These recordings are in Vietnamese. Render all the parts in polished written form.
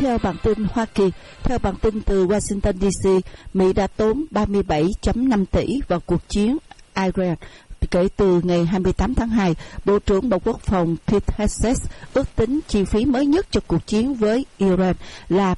Theo bản tin Hoa Kỳ, theo bản tin từ Washington DC, Mỹ đã tốn 37,5 tỷ vào cuộc chiến Iran. Kể từ ngày 28 tháng 2, Bộ trưởng Bộ Quốc phòng Pete Hegseth ước tính chi phí mới nhất cho cuộc chiến với Iran là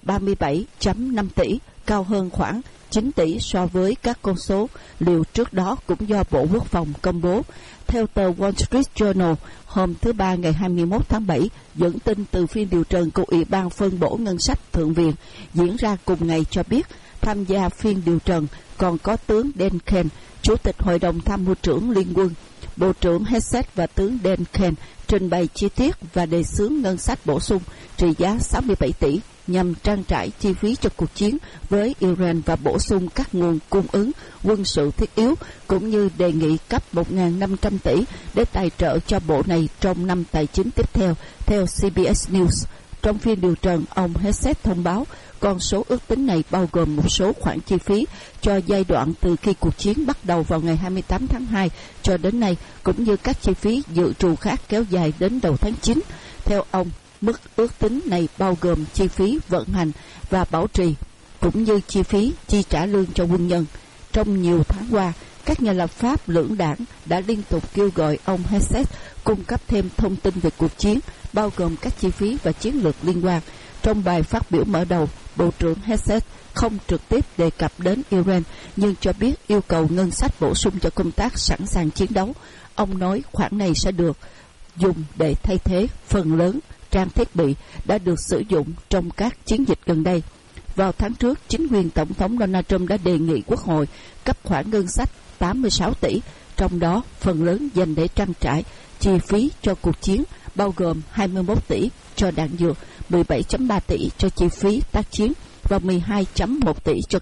37,5 tỷ, cao hơn khoảng 9 tỷ so với các con số liệu trước đó cũng do Bộ Quốc phòng công bố. Theo tờ Wall Street Journal, hôm thứ Ba ngày 21 tháng 7, dẫn tin từ phiên điều trần của Ủy ban phân bổ ngân sách Thượng viện diễn ra cùng ngày cho biết, tham gia phiên điều trần còn có tướng Dan Kent, Chủ tịch Hội đồng Tham mưu trưởng Liên quân. Bộ trưởng Hegseth và tướng Dan Kent trình bày chi tiết và đề xướng ngân sách bổ sung trị giá 67 tỷ nhằm trang trải chi phí cho cuộc chiến với Iran và bổ sung các nguồn cung ứng quân sự thiết yếu, cũng như đề nghị cấp 1.500 tỷ để tài trợ cho bộ này trong năm tài chính tiếp theo, theo CBS News. Trong phiên điều trần, ông Hegseth thông báo con số ước tính này bao gồm một số khoản chi phí cho giai đoạn từ khi cuộc chiến bắt đầu vào ngày 28 tháng 2 cho đến nay, cũng như các chi phí dự trù khác kéo dài đến đầu tháng 9. Theo ông, mức ước tính này bao gồm chi phí vận hành và bảo trì, cũng như chi phí chi trả lương cho quân nhân. Trong nhiều tháng qua, các nhà lập pháp lưỡng đảng đã liên tục kêu gọi ông Hegseth cung cấp thêm thông tin về cuộc chiến, bao gồm các chi phí và chiến lược liên quan. Trong bài phát biểu mở đầu, Bộ trưởng Hegseth không trực tiếp đề cập đến Iran, nhưng cho biết yêu cầu ngân sách bổ sung cho công tác sẵn sàng chiến đấu. Ông nói khoản này sẽ được dùng để thay thế phần lớn trang thiết bị đã được sử dụng trong các chiến dịch gần đây. Vào tháng trước, chính quyền Tổng thống Donald Trump đã đề nghị Quốc hội cấp khoản ngân sách 86 tỷ, trong đó phần lớn dành để trang trải chi phí cho cuộc chiến, bao gồm 21 tỷ cho đạn dược, 17,3 tỷ cho chi phí tác chiến và 12,1 tỷ cho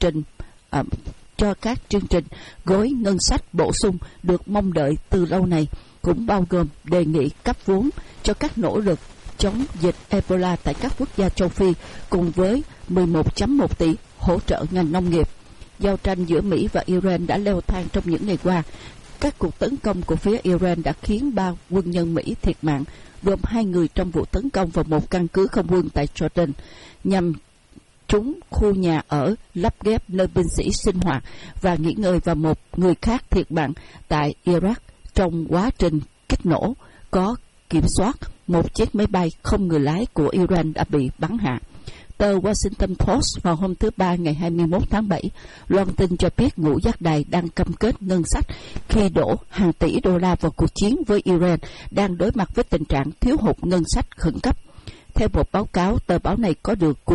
các chương trình gói ngân sách bổ sung được mong đợi từ lâu nay, cũng bao gồm đề nghị cấp vốn cho các nỗ lực chống dịch Ebola tại các quốc gia châu Phi, cùng với 11,1 tỷ hỗ trợ ngành nông nghiệp. Giao tranh giữa Mỹ và Iran đã leo thang trong những ngày qua. Các cuộc tấn công của phía Iran đã khiến 3 quân nhân Mỹ thiệt mạng, gồm 2 người trong vụ tấn công vào một căn cứ không quân tại Jordan, nhằm trúng khu nhà ở lắp ghép nơi binh sĩ sinh hoạt và nghỉ ngơi, và một người khác thiệt mạng tại Iraq trong quá trình kích nổ có kiểm soát một chiếc máy bay không người lái của Iran đã bị bắn hạ. Tờ Washington Post vào hôm thứ Ba ngày 21 tháng 7 loan tin cho biết ngũ giác đài đang cam kết ngân sách khi đổ hàng tỷ đô la vào cuộc chiến với Iran đang đối mặt với tình trạng thiếu hụt ngân sách khẩn cấp. Theo một báo cáo, tờ báo này có được